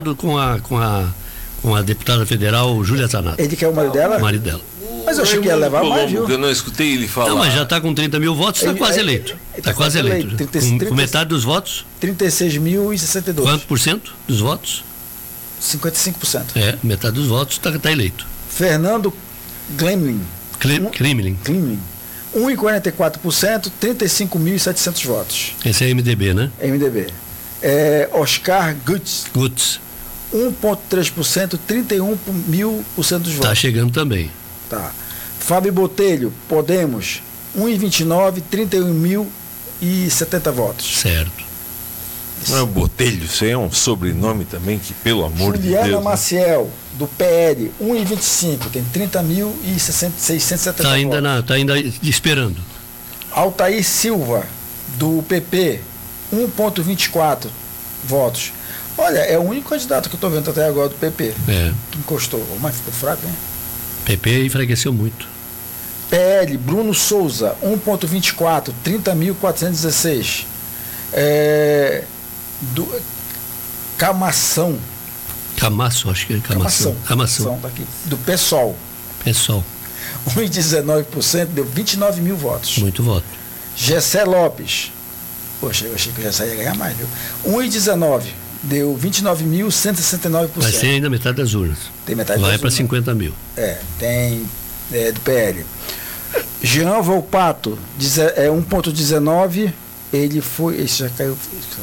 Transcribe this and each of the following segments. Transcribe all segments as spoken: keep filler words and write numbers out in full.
com a, com a, com a deputada federal Júlia Zanato. Ele quer o marido dela? O marido dela. Mas eu achei que ia levar mais, viu? Eu não escutei ele falar. Não, mas já está com trinta mil votos, está quase eleito. Está quase eleito. trinta, com, trinta, com metade dos votos. trinta e seis mil e sessenta e dois. Quanto por cento dos votos? cinquenta e cinco por cento. É, metade dos votos está tá eleito. Fernando Glemlin. Kremlin. Glemlin. um vírgula quarenta e quatro por cento, trinta e cinco mil e setecentos votos. Esse é M D B, né? M D B. É, Oscar Gutz. Gutz. um vírgula três por cento, trinta e um mil por cento dos votos. Está chegando também. Tá. Fábio Botelho, Podemos, um vírgula vinte e nove, trinta e um mil e setenta votos. Certo. Não é o Botelho, isso aí é um sobrenome também que, pelo amor Juliana de Deus. Maciel, né? Do P L, um vírgula vinte e cinco, tem trinta mil e seiscentos e setenta Está ainda, votos. na, tá ainda esperando. Altair Silva, do P P, um vírgula vinte e quatro votos. Olha, é o único candidato que eu estou vendo até agora do P P. É. Que encostou. Mas ficou fraco, hein? P P enfraqueceu muito. P L, Bruno Souza, um vírgula vinte e quatro, trinta mil quatrocentos e dezesseis. É, do, Camação. Camaço, acho que é Camação. Camação. Camação. Tá aqui, do PSOL. Pessoal. um vírgula dezenove por cento, deu vinte e nove mil votos. Muito voto. Gessé Lopes. Poxa, eu achei que o Gessé ia ganhar mais, viu? um vírgula dezenove, deu vinte e nove mil cento e sessenta e nove por cento. Vai ser ainda metade das urnas. Tem metade Vai das para urnas. cinquenta mil. É, tem é, do P L. Jean Volpato, é, um vírgula dezenove, ele foi. Esse já caiu.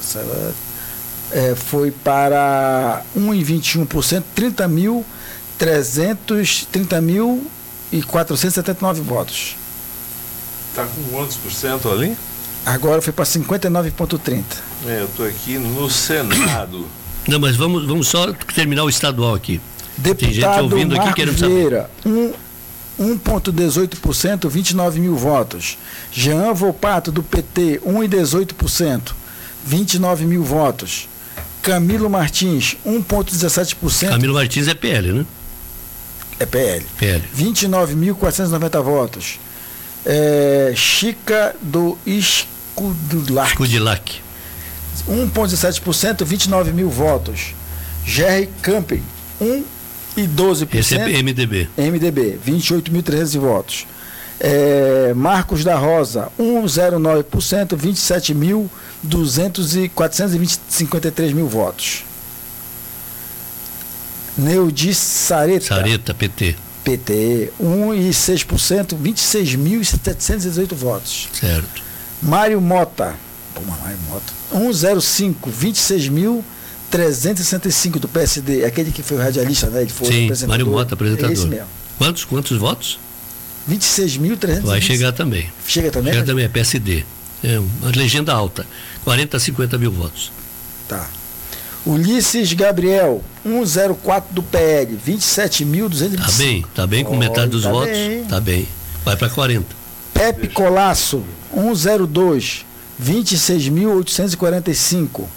É, foi para um vírgula vinte e um por cento, trinta mil trezentos, trinta mil e quatrocentos e setenta e nove votos. Está com quantos por cento ali? Agora foi para cinquenta e nove vírgula trinta. É, eu estou aqui no Senado. Não, mas vamos, vamos só terminar o estadual aqui. Tem gente Deputado ouvindo aqui Marcos querendo saber. Vieira, um, um vírgula dezoito por cento, vinte e nove mil votos. Jean Volpato, do P T, um vírgula dezoito por cento, vinte e nove mil votos. Camilo Martins, um vírgula dezessete por cento. Camilo Martins é P L, né? É P L. P L. vinte e nove mil quatrocentos e noventa votos. É, Chica do Escudulac, Kudilac. um vírgula dezessete por cento, vinte e nove mil votos. Jerry Camping, um vírgula doze por cento. Esse é M D B. M D B, vinte e oito mil e trezentos votos. É, Marcos da Rosa, um vírgula zero nove por cento, vinte e sete mil duzentos e quatrocentos e cinquenta e três mil votos. Neudi Sareta, Sareta, P T. P T, um vírgula seis por cento, vinte e seis mil setecentos e dezoito votos. Certo. Mário Mota, pô, Mário Mota, um vírgula zero cinco, vinte e seis mil trezentos e sessenta e cinco do P S D, aquele que foi o radialista, né? Ele foi Sim, apresentador. Mário Mota, apresentador. É esse mesmo. Quantos, quantos votos? vinte e seis mil trezentos e vinte. Vai chegar também. Chega também? Chega também, é P S D. É uma legenda alta. quarenta a cinquenta mil votos. Tá. Ulisses Gabriel, um vírgula zero quatro do P L, vinte e sete mil duzentos e vinte e cinco. Tá bem, tá bem com Olha, metade dos tá votos. bem. Tá bem. Vai para quarenta. Pepe Colasso, um vírgula zero dois, vinte e seis mil oitocentos e quarenta e cinco.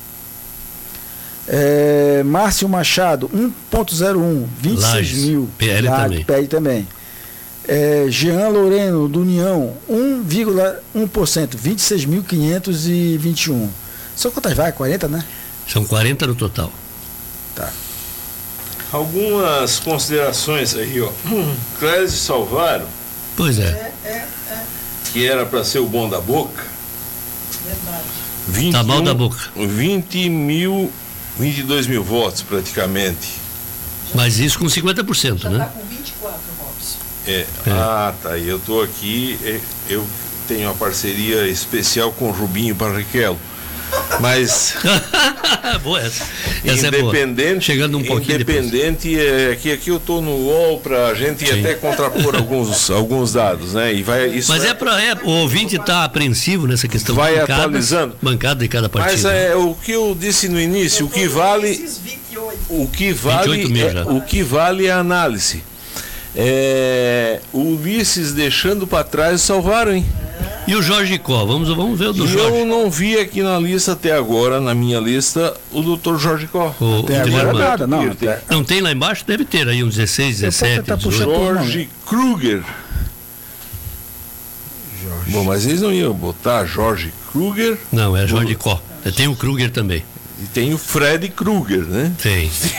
É, Márcio Machado, um vírgula zero um, vinte e seis Lages, mil. P L Lages, também. P L também. É, Jean Loreno, do União, um vírgula um por cento, vinte e seis mil quinhentos e vinte e um. São quantas vai? quarenta, né? São quarenta no total. Tá. Algumas considerações aí, ó. Clésio Salvaro, Pois é. que era para ser o bom da boca. Verdade. Tá mal da boca. vinte mil, vinte e dois mil votos praticamente. Mas isso com cinquenta por cento, Já né? está com vinte e quatro votos. É. É. Ah, tá. Eu tô aqui, é, eu tenho uma parceria especial com o Rubinho Barrichello. Mas Boa essa. Essa é boa. independente, Chegando um pouquinho independente é que aqui eu tô no U O L para a gente Sim. até contrapor alguns, alguns dados, né? E vai isso Mas é, é para é, o ouvinte está apreensivo nessa questão. Vai bancadas, atualizando. Bancada de cada partido. Mas é o que eu disse no início, o que vale Esses vinte e oito. o que vale vinte e oito mil é, já. o que vale é a análise. É, o Ulisses deixando para trás salvaram, hein? E o Jorge Có? Vamos, vamos ver o do E Jorge. eu não vi aqui na lista até agora, na minha lista, o doutor Jorge Có. O, o Até agora Guilherme. nada, não. Tem. Até, Não tem lá embaixo? Deve ter aí uns dezesseis, dezessete, tentar puxar dezoito. por- Jorge Kruger. Bom, mas eles não iam botar Jorge Kruger Não, é Jorge Có. Tem o Kruger também. e tem o Fred Kruger, né? Tem.